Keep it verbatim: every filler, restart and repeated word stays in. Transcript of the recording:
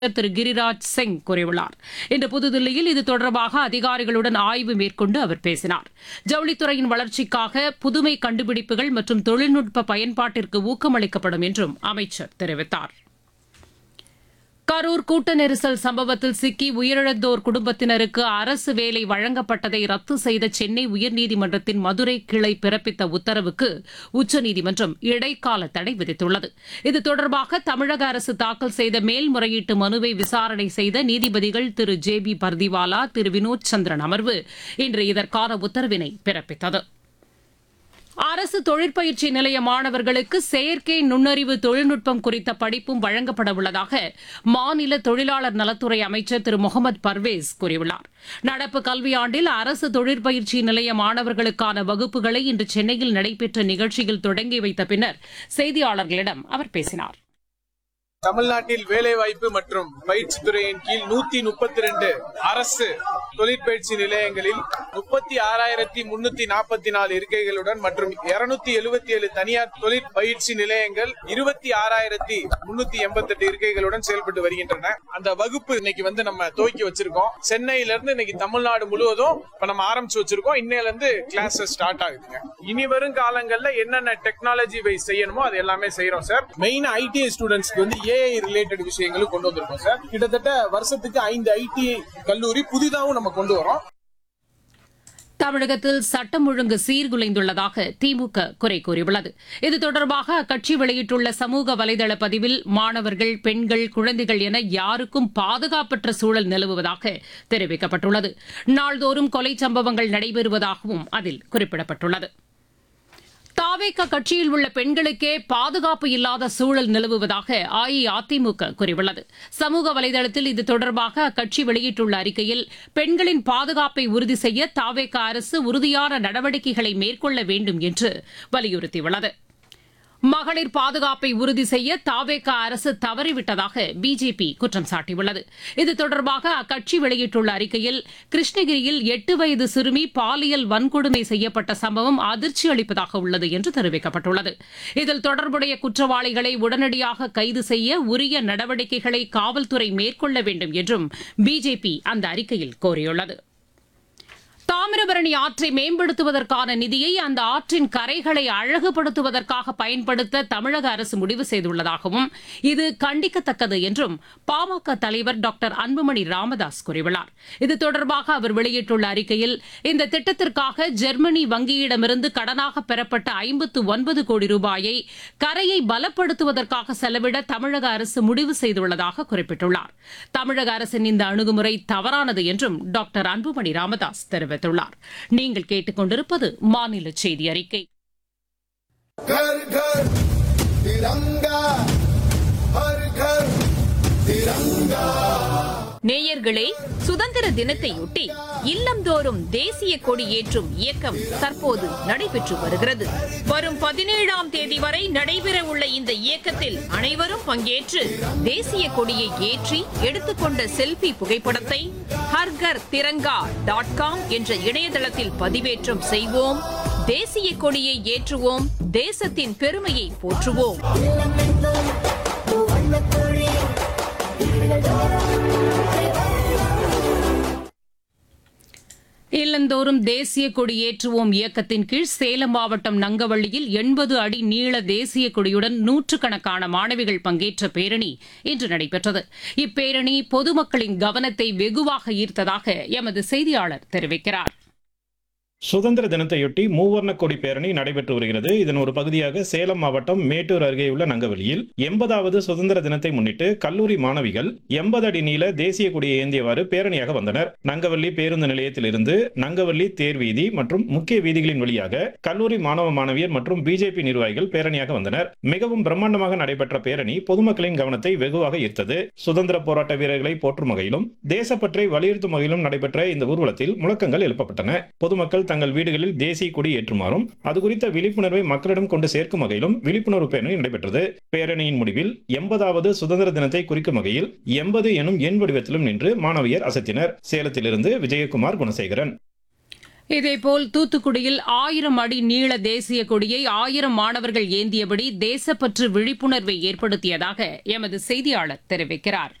திரு கிரிராஜ் சிங் கூறியுள்ளார். இன்று புதுதில்லியில் இது தொடர்பாக அதிகாரிகளுடன் ஆய்வு மேற்கொண்டு அவர் பேசினார். ஜவுளித்துறையின் வளர்ச்சிக்காக புதுமை கண்டுபிடிப்புகள் மற்றும் தொழில்நுட்ப பயன்பாட்டிற்கு ஊக்கமளிக்கப்படும் என்றும் அமைச்சர் தெரிவித்தார். கரூர் கூட்ட நெரிசல் சம்பவத்தில் சிக்கி உயிரிழந்தோர் குடும்பத்தினருக்கு அரசு வேலை வழங்கப்பட்டதை ரத்து செய்த சென்னை உயர்நீதிமன்றத்தின் மதுரை கிளை பிறப்பித்த உத்தரவுக்கு உச்சநீதிமன்றம் இடைக்கால தடை விதித்துள்ளது. இது தொடர்பாக தமிழக அரசு தாக்கல் செய்த மேல்முறையீட்டு மனுவை விசாரணை செய்த நீதிபதிகள் திரு ஜே பி பர்திவாலா, திரு வினோத் சந்திரன் அமர்வு இன்று இதற்கான உத்தரவினை பிறப்பித்தது. அரசு தொழிற்பயிற்சி நிலைய மாணவர்களுக்கு செயற்கை நுண்ணறிவு தொழில்நுட்பம் குறித்த படிப்பும் வழங்கப்பட உள்ளதாக மாநில தொழிலாளர் நலத்துறை அமைச்சர் திரு முகமது பர்வேஸ் கூறியுள்ளார். நடப்பு கல்வியாண்டில் அரசு தொழிற்பயிற்சி நிலைய மாணவர்களுக்கான வகுப்புகளை இன்று சென்னையில் நடைபெற்ற நிகழ்ச்சியில் தொடங்கி வைத்த பின்னர் செய்தியாளர்களிடம் அவர் பேசினார். தமிழ்நாட்டில் வேலைவாய்ப்பு மற்றும் பயிற்சி துறையின் கீழ் நூத்தி முப்பத்தி ரெண்டு அரசு தொழிற்பயிற்சி நிலையங்களில் முப்பத்தி ஆறாயிரத்தி முன்னூத்தி நாற்பத்தி நாலு இருக்கைகளுடன் மற்றும் இருநூத்தி எழுபத்தி ஏழு தனியார் தொழிற்பயிற்சி நிலையங்கள் இருபத்தி ஆறாயிரத்தி முன்னூத்தி எண்பத்தி எட்டு இருக்கைகளுடன் செயல்பட்டு வருகின்றன. அந்த வகுப்பு இன்னைக்கு வந்து நம்ம துவக்கி வச்சிருக்கோம். சென்னையில இருந்து இன்னைக்கு தமிழ்நாடு முழுவதும் இப்ப நம்ம ஆரம்பிச்சு வச்சிருக்கோம். இன்னையில இருந்து கிளாஸஸ் ஸ்டார்ட் ஆகுதுங்க. இனி வரும் காலங்கள்ல என்னென்ன டெக்னாலஜி வைஸ் செய்யணுமோ அது எல்லாமே செய்யறோம் சார். மெயின் ஐடி ஸ்டூடெண்ட்ஸ்க்கு வந்து ஏஐ ரிலேட்டட் விஷயங்களும் கொண்டு வந்திருக்கோம் சார். கிட்டத்தட்ட வருஷத்துக்கு ஐந்து ஐடி கல்லூரி புதிதாகவும் நம்ம கொண்டு வரோம். தமிழகத்தில் சட்டம் ஒழுங்கு சீர்குலைந்துள்ளதாக திமுக குறை கூறியுள்ளது. இது தொடர்பாக அக்கட்சி வெளியிட்டுள்ள சமூக வலைதள பதிவில் மாணவர்கள், பெண்கள், குழந்தைகள் என யாருக்கும் பாதுகாப்பற்ற சூழல் நிலவுவதாக தெரிவிக்கப்பட்டுள்ளது. நாள்தோறும் கொலை சம்பவங்கள் நடைபெறுவதாகவும் அதில் குறிப்பிடப்பட்டுள்ளது. தாவேக கட்சியில் உள்ள பெண்களுக்கே பாதுகாப்பு இல்லாத சூழல் நிலவுவதாக அஇஅதிமுக கூறியுள்ளது. சமூக வலைதளத்தில் இது தொடர்பாக அக்கட்சி வெளியிட்டுள்ள அறிக்கையில் பெண்களின் பாதுகாப்பை உறுதி செய்ய தாவேக அரசு உறுதியான நடவடிக்கைகளை மேற்கொள்ள வேண்டும் என்று வலியுறுத்தியுள்ளது. மகளிர் பாதுகாப்பை உறுதி செய்ய தாவேக அரசு தவறிவிட்டதாக பிஜேபி குற்றம் சாட்டியுள்ளது. இது தொடர்பாக அக்கட்சி வெளியிட்டுள்ள அறிக்கையில் கிருஷ்ணகிரியில் எட்டு வயது சிறுமி பாலியல் வன்கொடுமை செய்யப்பட்ட சம்பவம் அதிர்ச்சி அளிப்பதாக உள்ளது என்று தெரிவிக்கப்பட்டுள்ளது. இதில் தொடர்புடைய குற்றவாளிகளை உடனடியாக கைது செய்ய உரிய நடவடிக்கைகளை காவல்துறை மேற்கொள்ள வேண்டும் என்றும் பிஜேபி அந்த அறிக்கையில் கோரியுள்ளது. தாமிரபரணி ஆற்றை மேம்படுத்துவதற்கான நிதியை அந்த ஆற்றின் கரைகளை அழகுபடுத்துவதற்காக பயன்படுத்த தமிழக அரசு முடிவு செய்துள்ளதாகவும் இது கண்டிக்கத்தக்கது என்றும் பாமக தலைவர் டாக்டர் அன்புமணி ராமதாஸ் கூறியுள்ளார். இது தொடர்பாக அவர் வெளியிட்டுள்ள அறிக்கையில் இந்த திட்டத்திற்காக ஜெர்மனி வங்கியிடமிருந்து கடனாக பெறப்பட்ட ஐம்பத்து ஒன்பது கோடி ரூபாயை கரையை பலப்படுத்துவதற்காக செலவிட தமிழக அரசு முடிவு செய்துள்ளதாக குறிப்பிட்டுள்ளார். தமிழக அரசின் இந்த அணுகுமுறை தவறானது என்றும் டாக்டர் அன்புமணி ராமதாஸ் தெரிவித்தார். நீங்கள் கேட்டுக் கொண்டிருப்பது மாநில செய்தி அறிக்கை. घर घर तिरंगा हर घर तिरंगा. நேயர்களே, சுதந்திர தினத்தையொட்டி இல்லந்தோறும் தேசிய கொடி ஏற்றும் இயக்கம் தற்போது நடைபெற்று வருகிறது. வரும் பதினேழாம் தேதி வரை நடைபெற உள்ள இந்த இயக்கத்தில் அனைவரும் பங்கேற்று தேசிய கொடியை ஏற்றி எடுத்துக்கொண்ட செல்பி புகைப்படத்தை ஹர்கர் திரங்கா டாட் காம் என்ற இணையதளத்தில் பதிவேற்றம் செய்வோம். தேசிய கொடியை ஏற்றுவோம். தேசத்தின் பெருமையை போற்றுவோம். இல்லந்தோறும் தேசிய கொடி ஏற்றுவோம் இயக்கத்தின் கீழ் சேலம் மாவட்டம் நங்கவள்ளியில் எண்பது அடி நீள தேசிய கொடியுடன் நூற்றுக்கணக்கான மாணவிகள் பங்கேற்ற பேரணி இன்று நடைபெற்றது. இப்பேரணி பொதுமக்களின் கவனத்தை வெகுவாக ஈர்த்ததாக எமது செய்தியாளர் தெரிவிக்கிறார். சுதந்திர தினத்தையொட்டி மூவர்ண கொடி பேரணி நடைபெற்று வருகிறது. இதன் ஒரு பகுதியாக சேலம் மாவட்டம் மேட்டூர் அருகே உள்ள நங்கவள்ளியில் எண்பதாவது சுதந்திர தினத்தை முன்னிட்டு கல்லூரி மாணவிகள் எண்பது அடி நீள தேசிய கொடியை ஏந்தியவாறு பேரணியாக வந்தனர். நங்கவள்ளி பேருந்து நிலையத்தில் இருந்து நங்கவள்ளி தேர்வீதி மற்றும் முக்கிய வீதிகளின் வழியாக கல்லூரி மாணவ மாணவியர் மற்றும் பிஜேபி நிர்வாகிகள் பேரணியாக வந்தனர். மிகவும் பிரம்மாண்டமாக நடைபெற்ற பேரணி பொதுமக்களின் கவனத்தை வெகுவாக ஈர்த்தது. சுதந்திர போராட்ட வீரர்களை போற்றும் வகையிலும் தேசப்பற்றை வலியுறுத்தும் வகையிலும் நடைபெற்ற இந்த ஊர்வலத்தில் முழக்கங்கள் எழுப்பப்பட்டன. பொதுமக்கள் தங்கள் வீடுகளில் தேசிய கொடி ஏற்றுமாறும் அது குறித்த விழிப்புணர்வை மக்களிடம் கொண்டு சேர்க்கும் வகையிலும் விழிப்புணர்வு பேரணி நடைபெற்றது. பேரணியின் முடிவில் எண்பதாவது சுதந்திர தினத்தை குறிக்கும் வகையில் எண்பது எனும் எண் வடிவத்திலும் நின்று மாணவியர் அசத்தினர். சேலத்திலிருந்து விஜயகுமார் குணசேகரன். இதேபோல் தூத்துக்குடியில் ஆயிரம் அடி நீள தேசிய கொடியை ஆயிரம் மாணவர்கள் ஏந்தியபடி தேசப்பற்று விழிப்புணர்வை ஏற்படுத்தியதாக எமது செய்தியாளர் தெரிவிக்கிறார்.